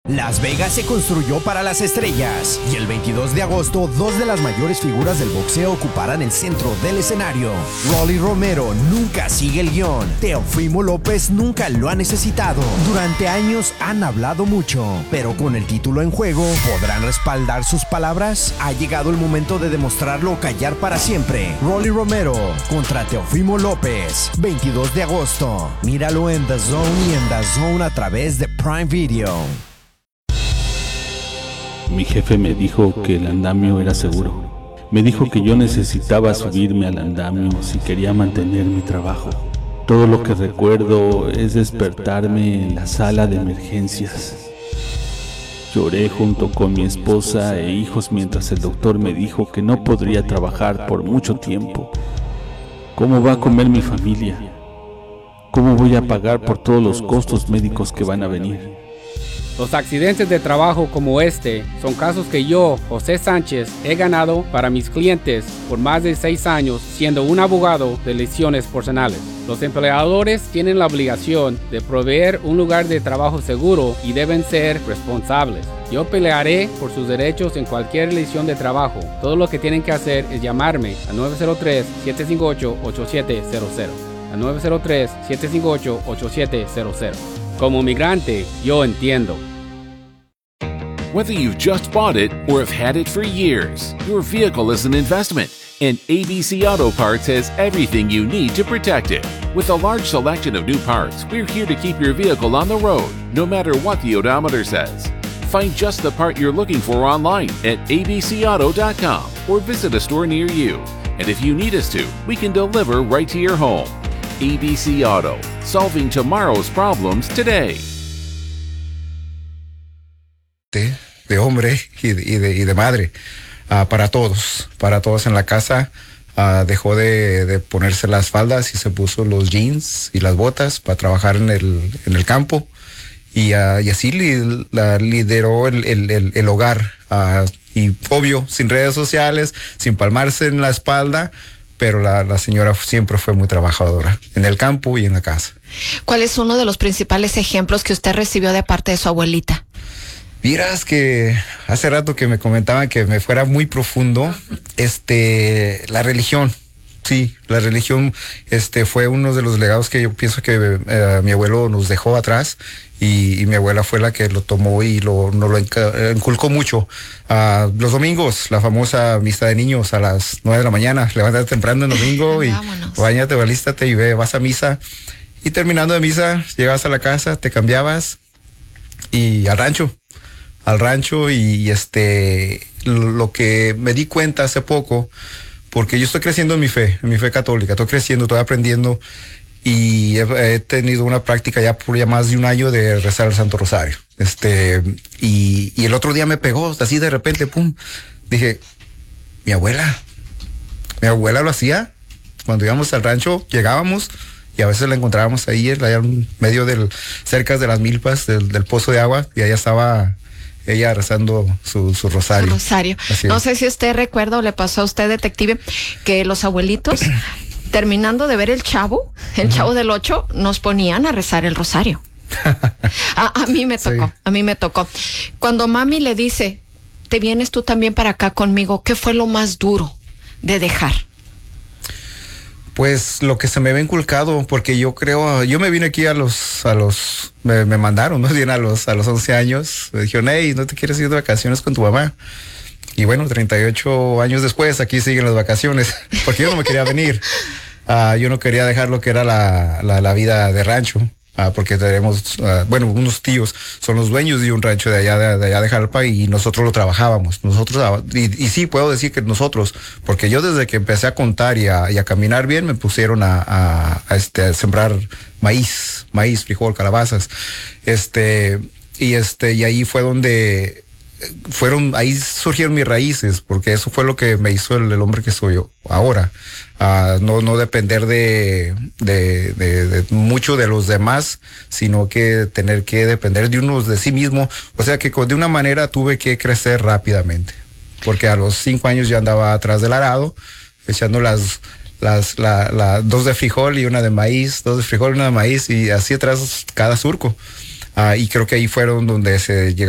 Las Vegas se construyó para las estrellas y el 22 de agosto, dos de las mayores figuras del boxeo ocuparán el centro del escenario. Rolly Romero nunca sigue el guión. Teofimo López nunca lo ha necesitado. Durante años han hablado mucho, pero con el título en juego, ¿podrán respaldar sus palabras? Ha llegado el momento de demostrarlo o callar para siempre. Rolly Romero contra Teofimo López, 22 de agosto. Míralo en The Zone y en The Zone a través de Prime Video. Mi jefe me dijo que el andamio era seguro. Me dijo que yo necesitaba subirme al andamio si quería mantener mi trabajo. Todo lo que recuerdo es despertarme en la sala de emergencias. Lloré junto con mi esposa e hijos mientras el doctor me dijo que no podría trabajar por mucho tiempo. ¿Cómo va a comer mi familia? ¿Cómo voy a pagar por todos los costos médicos que van a venir? Los accidentes de trabajo como este son casos que yo, José Sánchez, he ganado para mis clientes por más de 6 años siendo un abogado de lesiones personales. Los empleadores tienen la obligación de proveer un lugar de trabajo seguro y deben ser responsables. Yo pelearé por sus derechos en cualquier lesión de trabajo. Todo lo que tienen que hacer es llamarme al 903-758-8700. Al 903-758-8700. Como migrante, yo entiendo. Whether you've just bought it or have had it for years, your vehicle is an investment, and ABC Auto Parts has everything you need to protect it. With a large selection of new parts, we're here to keep your vehicle on the road, no matter what the odometer says. Find just the part you're looking for online at abcauto.com or visit a store near you. And if you need us to, we can deliver right to your home. ABC Auto, solving tomorrow's problems today. De hombre y de madre, para todos en la casa. Dejó de ponerse las faldas y se puso los jeans y las botas para trabajar en el campo, y así lideró el hogar, y obvio, sin redes sociales, sin palmarse en la espalda, pero la señora siempre fue muy trabajadora en el campo y en la casa. ¿Cuál es uno de los principales ejemplos que usted recibió de parte de su abuelita? Vieras que hace rato que me comentaban que me fuera muy profundo, la religión. Sí, la religión fue uno de los legados que yo pienso que mi abuelo nos dejó atrás, y mi abuela fue la que lo tomó y nos lo inculcó mucho. Los domingos, la famosa misa de niños a las 9 de la mañana, levántate temprano el domingo y báñate, alístate y vas a misa. Y terminando de misa, llegabas a la casa, te cambiabas y al rancho, y lo que me di cuenta hace poco, porque yo estoy creciendo en mi fe católica, estoy creciendo, estoy aprendiendo, y he tenido una práctica ya por más de un año de rezar el Santo Rosario. Y el otro día me pegó, así de repente, pum, dije, mi abuela lo hacía. Cuando íbamos al rancho, llegábamos, y a veces la encontrábamos ahí en medio cerca de las milpas del pozo de agua, y allá estaba ella rezando su rosario. Su rosario. No sé si usted recuerda o le pasó a usted, detective, que los abuelitos, terminando de ver el Chavo del 8, nos ponían a rezar el rosario. A mí me tocó, sí. A mí me tocó. Cuando mami le dice, ¿te vienes tú también para acá conmigo? ¿Qué fue lo más duro de dejar? Pues lo que se me había inculcado, porque yo me vine aquí me mandaron, más bien a los 11 años, me dijeron, hey, ¿no te quieres ir de vacaciones con tu mamá? Y bueno, 38 años después, aquí siguen las vacaciones, porque yo no me quería venir. Yo no quería dejar lo que era la vida de rancho, porque tenemos, unos tíos son los dueños de un rancho de allá de Jalpa, y nosotros lo trabajábamos. Y sí, puedo decir que nosotros, porque yo desde que empecé a contar y a caminar bien, me pusieron a sembrar maíz, frijol, calabazas. Y ahí fue donde ahí surgieron mis raíces, porque eso fue lo que me hizo el hombre que soy yo ahora. No depender de mucho de los demás, sino que tener que depender de uno de sí mismo. O sea que de una manera tuve que crecer rápidamente, porque a los 5 años ya andaba atrás del arado, echando las 2 de frijol y una de maíz, 2 de frijol y una de maíz, y así atrás cada surco. Y creo que ahí fueron donde se llegó